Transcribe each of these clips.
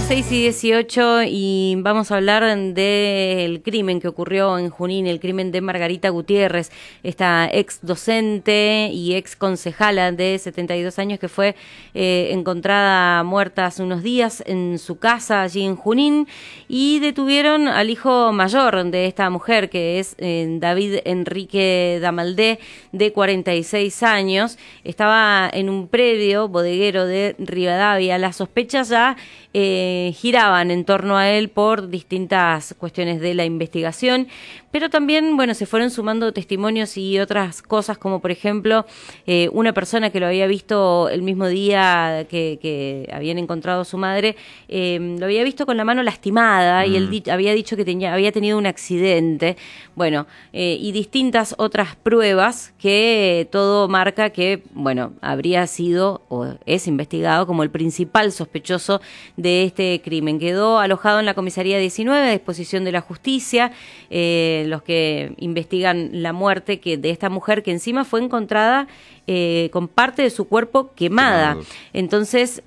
6:18 y vamos a hablar del crimen que ocurrió en Junín, el crimen de Margarita Gutiérrez, esta ex docente y ex concejala de 72 años que fue encontrada muerta hace unos días en su casa allí en Junín, y detuvieron al hijo mayor de esta mujer, que es David Enrique Damaldé, de 46 años. Estaba en un predio bodeguero de Rivadavia. Las sospechas ya giraban en torno a él por distintas cuestiones de la investigación, pero también, bueno, se fueron sumando testimonios y otras cosas, como por ejemplo, una persona que lo había visto el mismo día que habían encontrado a su madre, lo había visto con la mano lastimada, y él había dicho que había tenido un accidente, bueno, y distintas otras pruebas que todo marca que, bueno, habría sido o es investigado como el principal sospechoso de este crimen. Quedó alojado en la comisaría 19 a disposición de la justicia, los que investigan la muerte de esta mujer, que encima fue encontrada con parte de su cuerpo quemada. Entonces,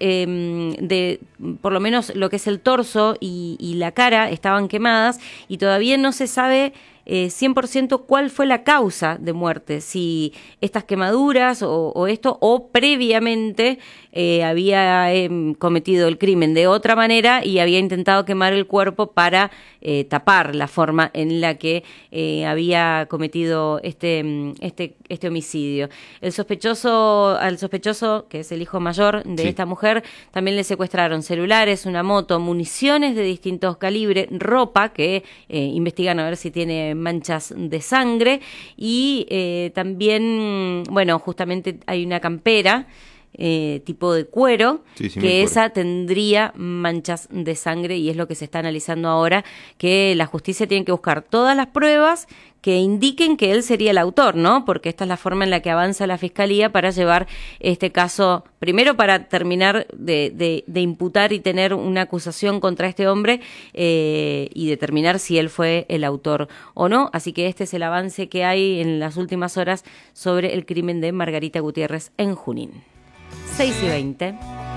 por lo menos lo que es el torso y la cara estaban quemadas, y todavía no se sabe 100% cuál fue la causa de muerte, si estas quemaduras o esto, o previamente había cometido el crimen de otra manera y había intentado quemar el cuerpo para tapar la forma en la que había cometido este homicidio. Al sospechoso, que es el hijo mayor de esta mujer, también le secuestraron celulares, una moto, municiones de distintos calibres, ropa que investigan a ver si tiene manchas de sangre, y también, bueno, justamente hay una campera tipo de cuero, que esa tendría manchas de sangre, y es lo que se está analizando ahora, que la justicia tiene que buscar todas las pruebas que indiquen que él sería el autor, ¿no? Porque esta es la forma en la que avanza la Fiscalía para llevar este caso, primero para terminar de imputar y tener una acusación contra este hombre, y determinar si él fue el autor o no. Así que este es el avance que hay en las últimas horas sobre el crimen de Margarita Gutiérrez en Junín. 6:20.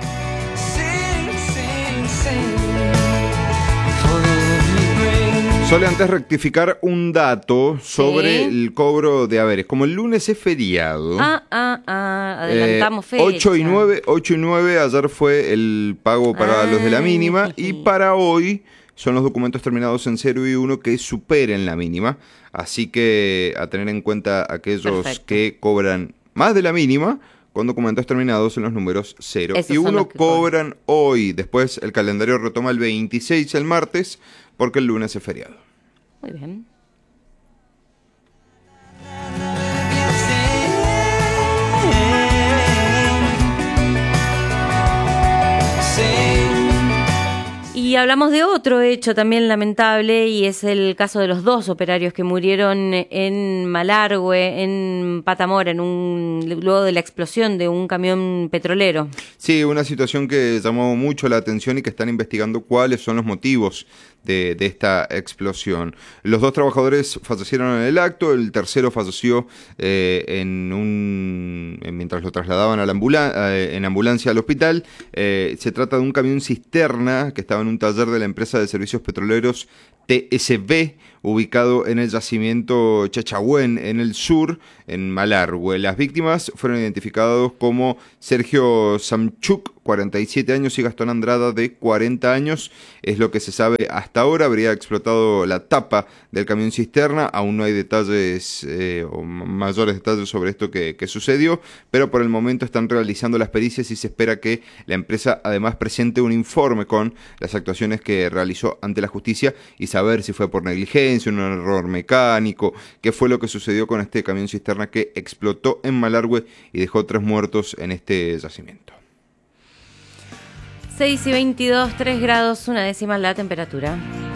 Solo antes rectificar un dato sobre el cobro de haberes. Como el lunes es feriado. Adelantamos fecha. 8 y 9, ayer fue el pago para los de la mínima, y para hoy son los documentos terminados en 0 y 1 que superen la mínima. Así que a tener en cuenta aquellos que cobran más de la mínima, con documentos terminados en los números 0 y 1 cobran hoy. Después el calendario retoma el 26, el martes, porque el lunes es feriado. Muy bien. Y hablamos de otro hecho también lamentable, y es el caso de los dos operarios que murieron en Malargüe, en Patamora, luego de la explosión de un camión petrolero. Sí, una situación que llamó mucho la atención y que están investigando cuáles son los motivos de esta explosión. Los dos trabajadores fallecieron en el acto, el tercero falleció mientras lo trasladaban a en ambulancia al hospital. Se trata de un camión cisterna que estaba en un taller de la empresa de servicios petroleros TSB, ubicado en el yacimiento Chachahuén, en el sur, en Malargüe. Las víctimas fueron identificados como Sergio Samchuk, 47 años, y Gastón Andrada, de 40 años. Es lo que se sabe hasta ahora. Habría explotado la tapa del camión cisterna. Aún no hay detalles o mayores detalles sobre esto que sucedió, pero por el momento están realizando las pericias y se espera que la empresa además presente un informe con las actuaciones que realizó ante la justicia y saber si fue por negligencia, un error mecánico, qué fue lo que sucedió con este camión cisterna que explotó en Malargüe y dejó 3 muertos en este yacimiento. 6:22, 3 grados, 1 décima la temperatura.